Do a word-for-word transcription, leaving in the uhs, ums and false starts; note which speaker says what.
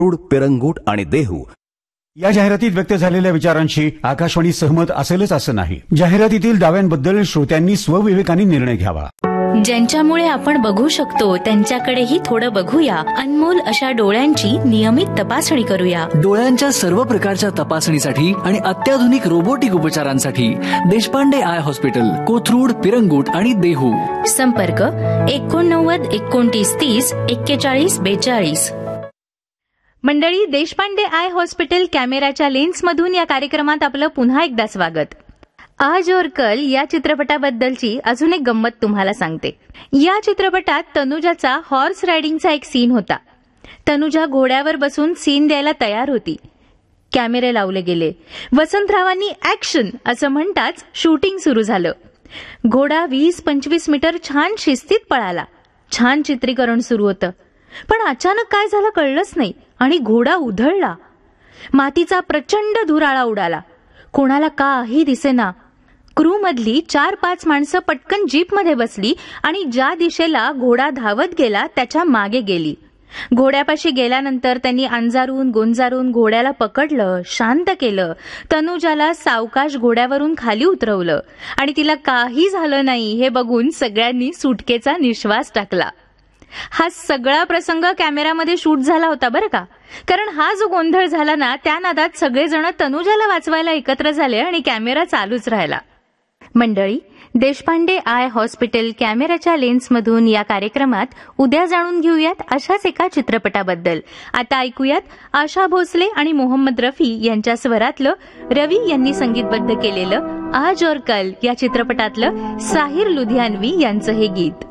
Speaker 1: कोथरूड, पिरंगुट आणि देहू.
Speaker 2: या जाहिरातीत व्यक्त झालेल्या विचारांशी आकाशवाणी सहमत असेलच असं नाही. जाहिरातीतील दाव्यांबद्दल श्रोत्यांनी स्वविवेकाने निर्णय घ्यावा.
Speaker 3: ज्यांच्यामुळे आपण बघू शकतो त्यांच्याकडेही थोडं बघूया. अनमोल अशा डोळ्यांची नियमित तपासणी करूया.
Speaker 4: डोळ्यांच्या सर्व प्रकारच्या तपासणीसाठी आणि अत्याधुनिक रोबोटिक उपचारांसाठी देशपांडे आय हॉस्पिटल, कोथरूड, पिरंगुट आणि देहू.
Speaker 3: संपर्क एकोणनव्वद एकोणतीस तीस एक्केचाळीस बेचाळीस. मंडळी, देशपांडे आय हॉस्पिटल कॅमेऱ्याच्या लेन्समधून या कार्यक्रमात आपलं पुन्हा एकदा स्वागत. आज और कल या चित्रपटाबद्दलची अजून एक गंमत तुम्हाला सांगते. या चित्रपटात तनुजाचा हॉर्स रायडिंगचा एक सीन होता. तनुजा घोड्यावर बसून सीन द्यायला तयार होती. कॅमेरे लावले गेले. वसंतरावांनी ऍक्शन असं म्हणताच शूटिंग सुरू झालं. घोडा वीस पंचवीस मीटर छान शिस्तीत पळाला. छान चित्रीकरण सुरू होतं. पण अचानक काय झालं कळलंच नाही आणि घोडा उधळला. मातीचा प्रचंड धुराळा उडाला. कोणाला काही दिसेना. क्रू मधली चार पाच माणसं पटकन जीपमध्ये बसली आणि ज्या दिशेला घोडा धावत गेला त्याच्या मागे गेली. घोड्यापाशी गेल्यानंतर त्यांनी अंजारून गोंजारून घोड्याला पकडलं, शांत केलं. तनुजाला सावकाश घोड्यावरून खाली उतरवलं आणि तिला काही झालं नाही हे बघून सगळ्यांनी सुटकेचा निश्वास टाकला. हा सगळा प्रसंग कॅमेऱ्यामध्ये शूट झाला होता बरं का. कारण हा जो गोंधळ झाला ना त्या नादात सगळेजण तनुजाला वाचवायला एकत्र झाले आणि कॅमेरा चालूच राहिला. मंडळी, देशपांडे आय हॉस्पिटल कॅमेऱ्याच्या लेन्समधून या कार्यक्रमात उद्या जाणून घेऊयात अशाच एका चित्रपटाबद्दल. आता ऐकूयात आशा भोसले आणि मोहम्मद रफी यांच्या स्वरातलं, रवी यांनी संगीतबद्ध केलेलं आज और कल या चित्रपटातलं साहिर लुधियानवी यांचं हे गीत.